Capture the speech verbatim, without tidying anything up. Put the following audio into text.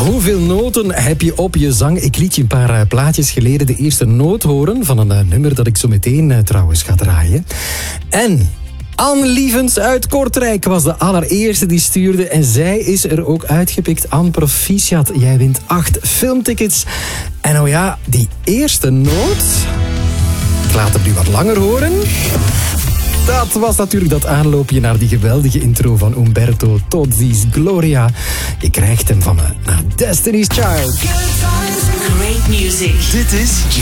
Hoeveel noten heb je op je zang? Ik liet je een paar uh, plaatjes geleden de eerste noot horen van een uh, nummer dat ik zo meteen uh, trouwens ga draaien. En Anne Lievens uit Kortrijk was de allereerste die stuurde en zij is er ook uitgepikt. Anne, proficiat, jij wint acht filmtickets. En oh ja, die eerste noot, ik laat hem nu wat langer horen. Dat was natuurlijk dat aanloopje naar die geweldige intro van Umberto Tozzi's Gloria. Je krijgt hem van me naar Destiny's Child. Great music. Dit is